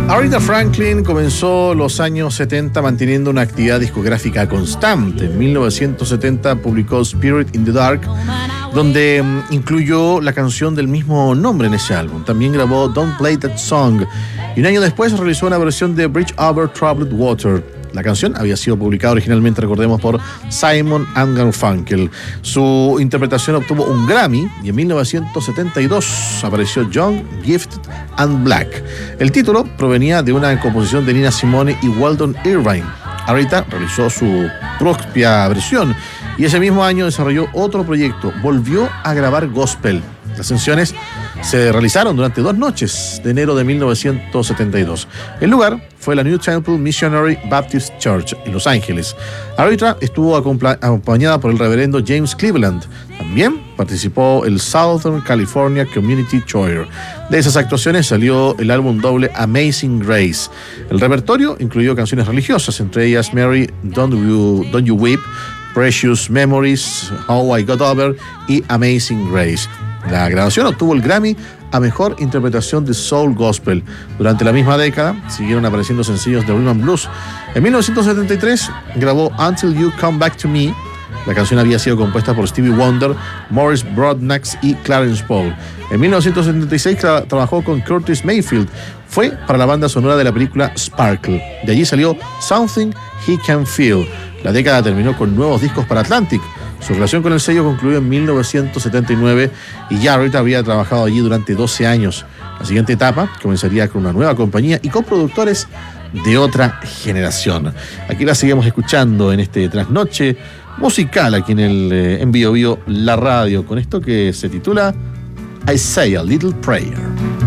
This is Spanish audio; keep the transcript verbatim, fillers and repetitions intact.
Aretha Franklin comenzó los años setenta manteniendo una actividad discográfica constante. En mil novecientos setenta publicó Spirit in the Dark, donde um, incluyó la canción del mismo nombre en ese álbum. También grabó Don't Play That Song y un año después realizó una versión de Bridge Over Troubled Water. La canción había sido publicada originalmente, recordemos, por Simon and Garfunkel. Su interpretación obtuvo un Grammy y en mil novecientos setenta y dos apareció Young, Gifted and Black. El título provenía de una composición de Nina Simone y Weldon Irvine. Aretha realizó su propia versión y ese mismo año desarrolló otro proyecto. Volvió a grabar gospel. Las sesiones se realizaron durante dos noches de enero de mil novecientos setenta y dos. El lugar fue la New Temple Missionary Baptist Church en Los Ángeles. Aretha estuvo acompañada por el reverendo James Cleveland. También participó el Southern California Community Choir. De esas actuaciones salió el álbum doble Amazing Grace. El repertorio incluyó canciones religiosas, entre ellas Mary, Don't You, Don't You Weep, Precious Memories, How I Got Over y Amazing Grace. La grabación obtuvo el Grammy a Mejor Interpretación de Soul Gospel. Durante la misma década siguieron apareciendo sencillos de Rhythm and Blues. En mil novecientos setenta y tres grabó Until You Come Back to Me. La canción había sido compuesta por Stevie Wonder, Morris Broadnax y Clarence Paul. En mil novecientos setenta y seis tra- trabajó con Curtis Mayfield. Fue para la banda sonora de la película Sparkle. De allí salió Something He Can Feel. La década terminó con nuevos discos para Atlantic. Su relación con el sello concluyó en mil novecientos setenta y nueve y ya Aretha había trabajado allí durante doce años. La siguiente etapa comenzaría con una nueva compañía y con productores de otra generación. Aquí la seguimos escuchando en este trasnoche musical aquí en el eh, en Bio Bio La Radio, con esto que se titula I Say a Little Prayer.